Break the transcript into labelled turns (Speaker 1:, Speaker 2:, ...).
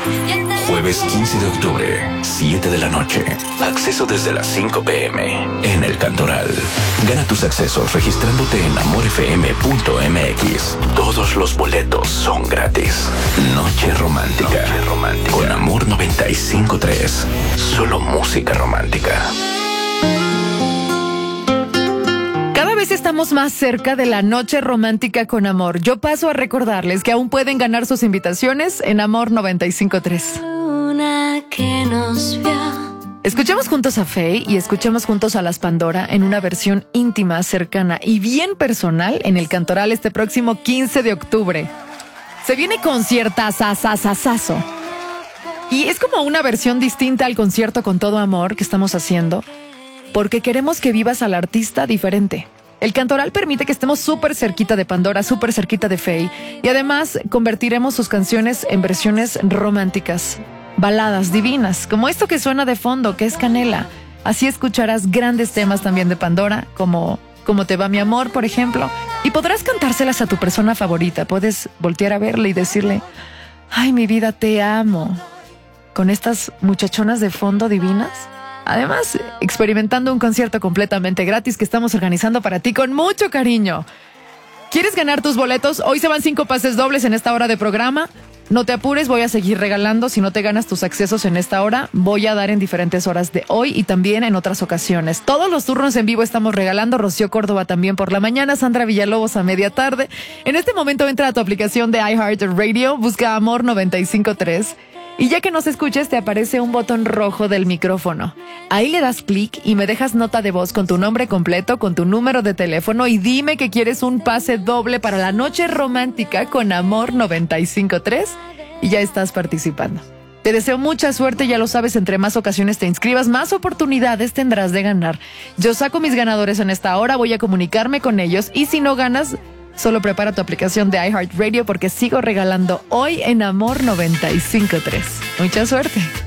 Speaker 1: Jueves 15 de octubre, 7 de la noche. Acceso desde las 5 p.m. en El Cantoral. Gana tus accesos registrándote en amorfm.mx. Todos los boletos son gratis. Noche romántica. Con Amor 95.3. Solo música romántica.
Speaker 2: Cada vez estamos más cerca de la noche romántica con Amor. Yo paso a recordarles que aún pueden ganar sus invitaciones en Amor 95.3.
Speaker 3: Que nos vio.
Speaker 2: Escuchemos juntos a Faye y escuchemos juntos a las Pandora en una versión íntima, cercana y bien personal en El Cantoral este próximo 15 de octubre. Se viene conciertazazazazazo. Y es como una versión distinta al concierto con todo amor que estamos haciendo, porque queremos que vivas al artista diferente. El Cantoral permite que estemos súper cerquita de Pandora, súper cerquita de Faye, y además convertiremos sus canciones en versiones románticas, baladas divinas, como esto que suena de fondo, que es Canela. Así escucharás grandes temas también de Pandora, como Cómo te va mi amor, por ejemplo, y podrás cantárselas a tu persona favorita. Puedes voltear a verle y decirle: ay, mi vida, te amo, con estas muchachonas de fondo divinas. Además, experimentando un concierto completamente gratis que estamos organizando para ti con mucho cariño. ¿Quieres ganar tus boletos? Hoy se van 5 pases dobles en esta hora de programa. No te apures, voy a seguir regalando. Si no te ganas tus accesos en esta hora, voy a dar en diferentes horas de hoy y también en otras ocasiones. Todos los turnos en vivo estamos regalando. Rocío Córdoba también por la mañana, Sandra Villalobos a media tarde. En este momento entra a tu aplicación de iHeartRadio, busca Amor 95.3. Y ya que nos escuches, te aparece un botón rojo del micrófono. Ahí le das clic y me dejas nota de voz con tu nombre completo, con tu número de teléfono y dime que quieres un pase doble para la noche romántica con Amor 95.3 y ya estás participando. Te deseo mucha suerte, ya lo sabes, entre más ocasiones te inscribas, más oportunidades tendrás de ganar. Yo saco mis ganadores en esta hora, voy a comunicarme con ellos y si no ganas, solo prepara tu aplicación de iHeartRadio porque sigo regalando hoy en Amor 95.3. Mucha suerte.